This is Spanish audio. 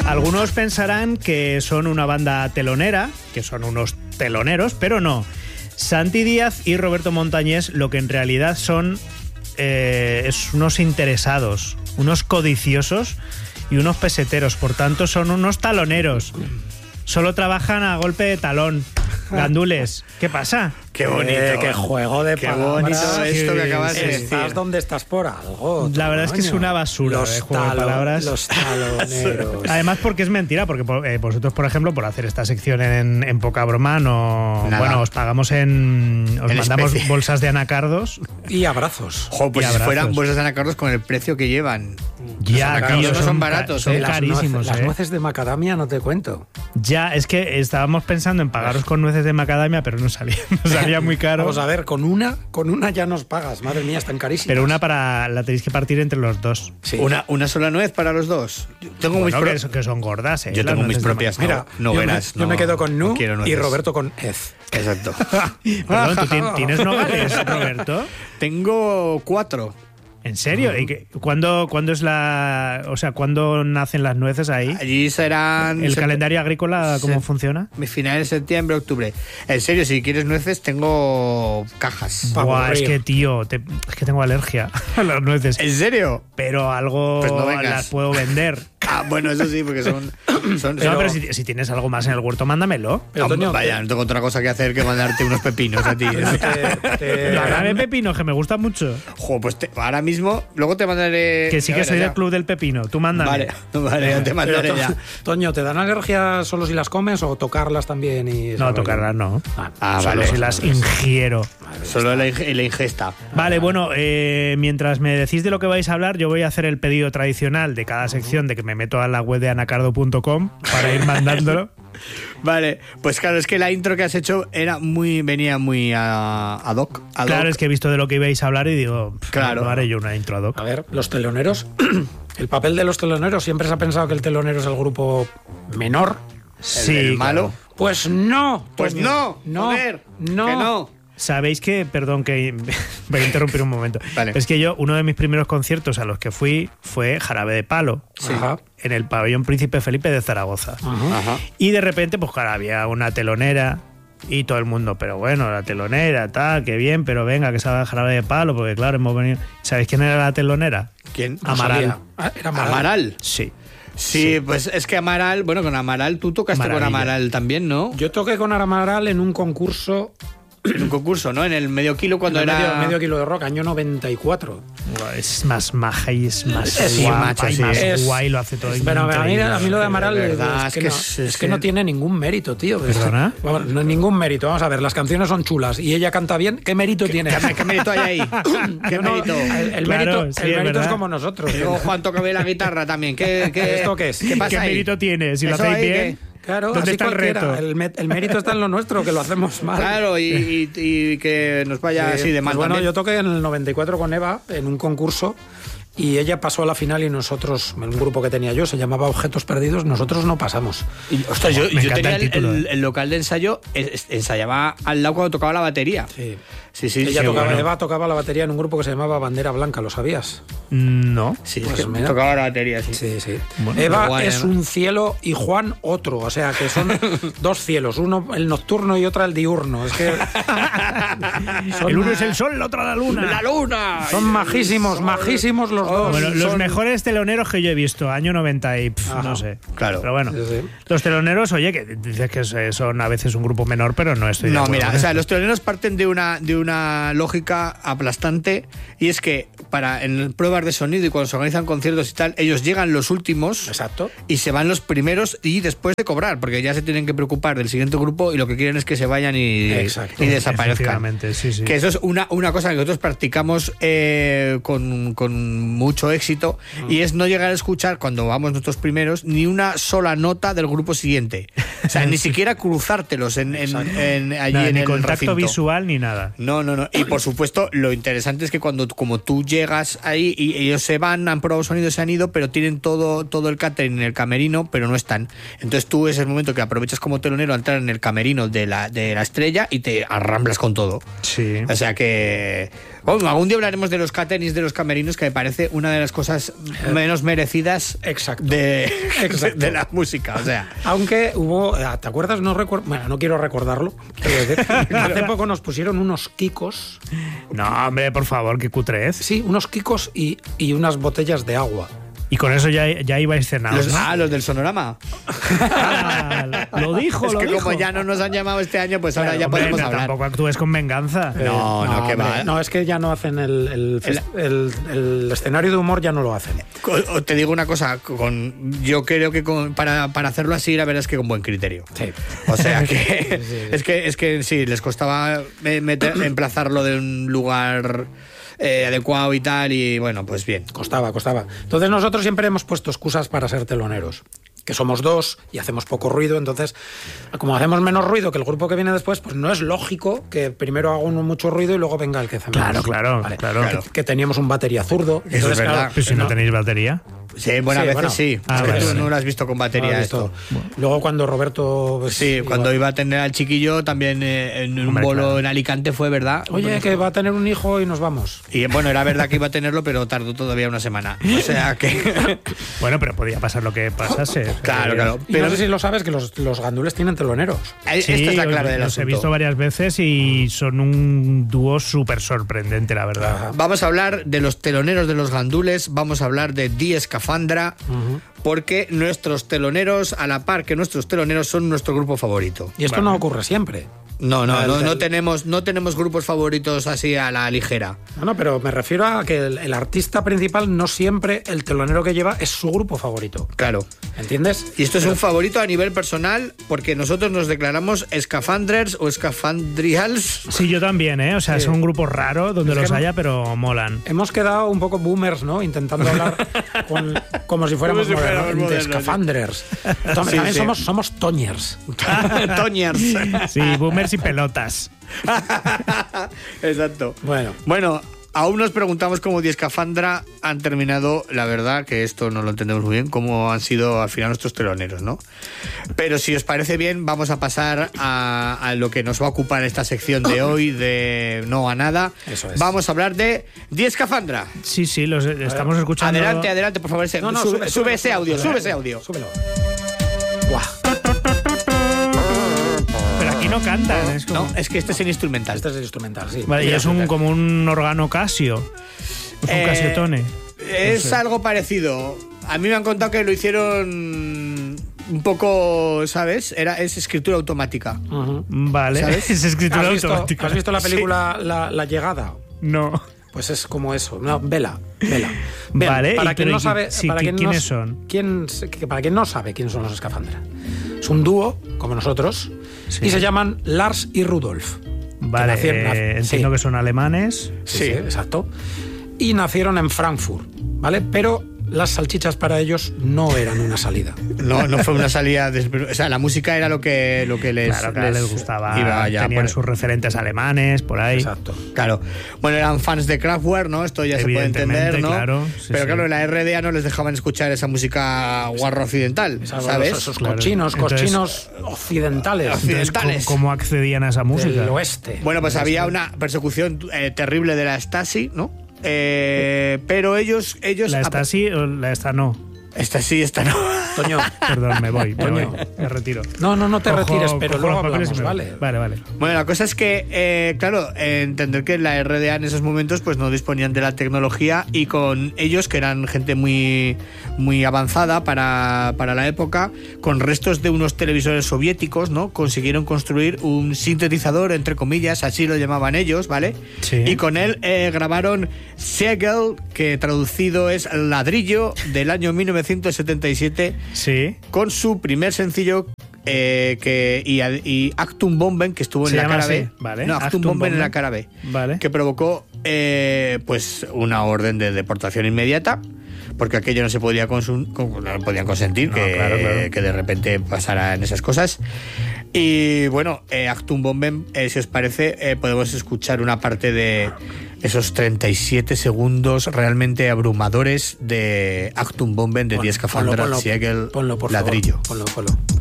Algunos pensarán que son una banda telonera, que son unos teloneros, pero no. Santi Díaz y Roberto Montañés lo que en realidad son es unos interesados, unos codiciosos y unos peseteros. Por tanto, son unos taloneros. Solo trabajan a golpe de talón. Gandules, ¿qué pasa? Qué bonito. Qué juego de palabras. Qué bonito esto que acabas de decir. Estás donde estás por algo. La verdad es que es una basura de juego de palabras. Los taloneros. Además, porque es mentira, porque vosotros, por ejemplo, por hacer esta sección en poca broma, no. Nada. Bueno, os pagamos os mandamos especie. bolsas de anacardos. Y abrazos. Jo, pues Y si abrazos. fueran bolsas de anacardos con el precio que llevan. Ya, anacardos tío, no son baratos, son Las carísimos. Las nueces de macadamia no te cuento. Ya, es que estábamos pensando en pagaros con nueces de macadamia, pero nos salía muy caro. Vamos a ver, con una ya nos pagas. Madre mía, están carísimas. Pero una la tenéis que partir entre los dos. Sí. Una sola nuez para los dos. Yo tengo Bueno, mis que son gordas, Yo las tengo mis nueces de propias Mira, nogueras. yo me quedo con Nu no quiero y nueces. Roberto con Ez. Exacto. Perdón, ¿tú tienes nogales, Roberto? Tengo 4. ¿En serio? ¿Y cuándo es cuándo nacen las nueces ahí? Allí serán... ¿El calendario agrícola cómo funciona? Finales de septiembre, octubre. En serio, si quieres nueces, tengo cajas. Pa' Buah, es aburrir. que, tío, es que tengo alergia a las nueces. ¿En serio? Pero algo Pues no vengas. las puedo vender. Ah, bueno, eso sí, porque son... No, pero si tienes algo más en el huerto, mándamelo. Pero, Toño, vaya, no tengo otra cosa que hacer que mandarte unos pepinos a ti. Dame pepinos, que me gusta mucho. Jo, pues ahora mismo, luego te mandaré... Que sí que soy del club del pepino. Tú mándame. Vale, ya te mandaré Pero, ya. Toño, ¿te dan alergia solo si las comes o tocarlas también? Y No, tocarlas no. Ah, Solo vale. si las ingiero. Solo la ingesta. Vale, bueno, mientras me decís de lo que vais a hablar, yo voy a hacer el pedido tradicional de cada sección, de que me meto a la web de anacardo.com para ir mandándolo. Vale, pues claro, es que la intro que has hecho venía muy ad hoc. Claro, es que he visto de lo que ibais a hablar y digo, Claro. no haré yo una intro ad hoc. A ver, los teloneros. El papel de los teloneros, siempre se ha pensado que el telonero es el grupo menor. Sí, el malo. claro. Pues no. Pues Toño. no, joder, no. que no. Sabéis que, perdón, que voy a interrumpir un momento. Vale. Es que uno de mis primeros conciertos a los que fui fue Jarabe de Palo, Ajá. en el pabellón Príncipe Felipe de Zaragoza. Ajá. Y de repente, pues claro, había una telonera y todo el mundo, pero bueno, la telonera, tal, qué bien, pero venga, que salga Jarabe de Palo, porque claro, hemos venido... ¿Sabéis quién era la telonera? ¿Quién? No Amaral. sabía. Ah, era Amaral. Amaral. Sí. Sí, pues es que Amaral, bueno, con Amaral, tú tocaste Maravilla. con Amaral también, ¿no? Yo toqué con Amaral en un concurso. En un concurso, ¿no? En el medio kilo cuando era... medio kilo de rock, año 94. Es más maja y es más Sí, guapa macho, y sí. más Es- guay, lo hace todo Pero increíble. a mí lo de Amaral De verdad, es que, es que no, es que no tiene ningún mérito, tío. ¿Perdona? Vamos, no hay ningún mérito. Vamos a ver, las canciones son chulas y ella canta bien. ¿Qué mérito tiene? ¿Qué mérito hay ahí? ¿Qué Yo no- mérito? El Claro, mérito, sí, el es mérito es verdad. como nosotros. Y luego Juan toca bien la guitarra también. ¿Esto qué es? ¿Qué pasa ¿Qué ahí? mérito tiene? Si lo Eso hacéis ahí, bien... Claro, ¿Dónde así está el cualquiera. reto? El mérito está en lo nuestro, que lo hacemos mal. Claro, y que nos vaya Sí, así de mal pues bueno, también. yo toqué en el 94 con Eva en un concurso y ella pasó a la final y nosotros, en un grupo que tenía yo, se llamaba Objetos Perdidos, nosotros no pasamos. Y, ostras, yo Me encanta tenía el título, el local de ensayo, ensayaba al lado cuando tocaba la batería. Sí. Sí, sí, Ella sí, tocaba, bueno. Eva tocaba la batería en un grupo que se llamaba Bandera Blanca, ¿lo sabías? No. Sí, Pues es que mira. tocaba la batería, sí. Sí, sí. Bueno, Eva guay, es ¿no? un cielo y Juan otro, o sea que son dos cielos, uno el nocturno y otra el diurno. Es que El uno es el sol, la otra la luna. ¡La luna! son majísimos, majísimos los dos. Bueno, los Son- mejores teloneros que yo he visto, año 90 y no sé. Claro. Pero bueno, Sí, sí. los teloneros, oye, que dices que son a veces un grupo menor, pero no estoy de No, acuerdo mira, con o sea, esto. los teloneros parten de una lógica aplastante y es que en pruebas de sonido y cuando se organizan conciertos y tal, ellos llegan los últimos Exacto. y se van los primeros y después de cobrar, porque ya se tienen que preocupar del siguiente grupo y lo que quieren es que se vayan y Exacto. desaparezcan. Efectivamente, sí, sí. Que eso es una cosa que nosotros practicamos con mucho éxito y es no llegar a escuchar cuando vamos nosotros primeros ni una sola nota del grupo siguiente. sea, ni siquiera cruzártelos allí Nada, en ni el contacto recinto. visual ni nada. No. Y por supuesto, lo interesante es que como tú llegas ahí y ellos se van, han probado sonido, se han ido, pero tienen todo el catering en el camerino, pero no están. Entonces tú es el momento que aprovechas como telonero a entrar en el camerino de la estrella y te arramblas con todo. Sí. O sea que... Bueno, algún día hablaremos de los caterings de los camerinos, que me parece una de las cosas menos merecidas Exacto. de Exacto. la música. O sea, Aunque hubo, ¿te acuerdas? No recuerdo, bueno, no quiero recordarlo. Quiero decir, hace poco nos pusieron unos kikos. No, hombre, por favor, qué cutrez. Sí, unos kikos y unas botellas de agua. Y con eso ya ibais cenados, ¿no? los del Sonorama. Lo dijo, Es lo que dijo. como ya no nos han llamado este año, pues ahora ya Hombre, podemos no, hablar. tampoco actúes con venganza. No, que hombre, va. No, es que ya no hacen el escenario de humor, ya no lo hacen. Te digo una cosa, yo creo que para hacerlo así, la verdad es que con buen criterio. Sí. O sea que es que sí, les costaba emplazarlo de un lugar adecuado y tal, y bueno, pues bien. Costaba. Entonces nosotros siempre hemos puesto excusas para ser teloneros. Que somos dos y hacemos poco ruido, entonces, como hacemos menos ruido que el grupo que viene después, pues no es lógico que primero haga uno mucho ruido y luego venga el que hace menos. Claro. Que teníamos un batería zurdo. Eso es verdad. Pero si no tenéis batería. Sí, buenas veces sí. Ah, Es que vale, tú vale. no lo has visto con batería esto. Luego cuando Roberto... pues, Sí, igual. cuando iba a tener al chiquillo también en un Hombre, bolo claro. en Alicante fue verdad. Oye, que va a tener un hijo y nos vamos. Y bueno, era verdad que iba a tenerlo, pero tardó todavía una semana. O sea que... Bueno, pero podía pasar lo que pasase. Claro. Y no sé si lo sabes, que los gandules tienen teloneros. Esta es la clave del los he asunto. visto varias veces y son un dúo súper sorprendente, la verdad. Ajá. Vamos a hablar de los teloneros de los gandules, vamos a hablar de Die Escafandra, porque nuestros teloneros, a la par que nuestros teloneros, son nuestro grupo favorito. Y esto no ocurre siempre. No tenemos grupos favoritos así a la ligera. No, pero me refiero a que el artista principal no siempre el telonero que lleva es su grupo favorito. Claro. ¿Entiendes? Y esto es un favorito a nivel personal porque nosotros nos declaramos escafandrers o escafandrials. Sí, yo también, ¿eh? O sea, Sí. son un grupo raro donde Es que los no- haya, pero molan. Hemos quedado un poco boomers, ¿no? Intentando hablar como si fuéramos Como si fuéramos modernos, de modernos, escafanders. También somos toñers. Toñers. Sí, boomers y pelotas. Exacto. Bueno, Aún nos preguntamos cómo Die Escafandra han terminado, la verdad que esto no lo entendemos muy bien, cómo han sido al final nuestros teloneros, ¿no? Pero si os parece bien, vamos a pasar a lo que nos va a ocupar esta sección de hoy, de No a Nada. Eso es. Vamos a hablar de Die Escafandra. Sí, los estamos escuchando. Adelante, por favor. Sube ese audio. Súbelo. Buah. Pero aquí no cantan. Es como... No, es que este es el instrumental. Este es el instrumental, sí. Vale, y es como un órgano Casio. Es un Casiotone. Es No sé. algo parecido. A mí me han contado que lo hicieron un poco, ¿sabes? Es escritura automática. Ujú. Vale, ¿Sabes? es escritura ¿Has automática. visto la película La Llegada? No. Pues es como eso. No, vela. Vale, para y quien pero no ¿y sabe, sí, para quien quiénes no, son? Para quien no sabe quiénes son los Escafandra. Es un dúo, como nosotros, Sí. y se llaman Lars y Rudolf. Vale, entiendo sí. que son alemanes. Sí, exacto. Y nacieron en Frankfurt, ¿vale? Pero las salchichas para ellos no eran una salida. No fue una salida. O sea, la música era lo que les, Claro, les gustaba. iba ya Tenían por- sus referentes alemanes por ahí. Exacto. Claro. Bueno, eran fans de Kraftwerk, ¿no? Esto ya se puede Evidentemente, entender, ¿no? claro, sí, Pero sí. claro, en la RDA no les dejaban escuchar esa música guarra occidental, ¿sabes? Esos Claro. cochinos Entonces- occidentales Occidentales. Entonces, ¿cómo accedían a esa música? del oeste. Bueno, pues había una persecución terrible de la Stasi, ¿no? Pero ellos... ¿La esta sí o la esta no? Esta sí, esta no. Toño, Perdón, me voy, Toño. me retiro. no te Cojo- retires, pero cojo luego los papeles hablamos, y me voy. ¿vale? Vale. Bueno, la cosa es que, claro, entender que la RDA en esos momentos pues no disponían de la tecnología y con ellos, que eran gente muy, muy avanzada para la época, con restos de unos televisores soviéticos, ¿no? Consiguieron construir un sintetizador, entre comillas, así lo llamaban ellos, ¿vale? Sí. Y con él grabaron Segel, que traducido es ladrillo, del año 1977, Sí. con su primer sencillo y Actum Bomben, que estuvo en Se la llama cara así, B. vale. No, Actum Actum Bomben en la Bomben. cara B. Vale. Que provocó pues una orden de deportación inmediata. porque aquello no se podía no podían consentir claro. que de repente pasaran esas cosas. Y bueno, Achtung Bomben, si os parece, podemos escuchar una parte de esos 37 segundos realmente abrumadores de Achtung Bomben de Die Skafandra Siegel Ladrillo. Ponlo.